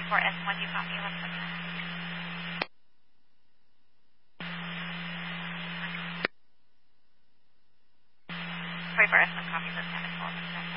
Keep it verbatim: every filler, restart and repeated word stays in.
for S one, you copy one second. Sorry for S one, copy for ten and twelve.